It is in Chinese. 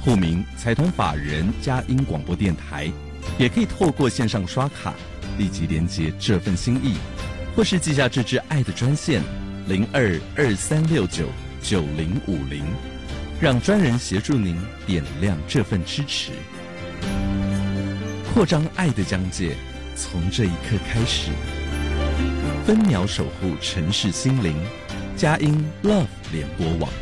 户民财团法人佳音广播电台，也可以透过线上刷卡立即连结这份心意，或是寄下这支爱的专线0223699050，让专人协助您点亮这份支持，扩张爱的疆界，从这一刻开始，分秒守护城市心灵。佳音 Love 联播网。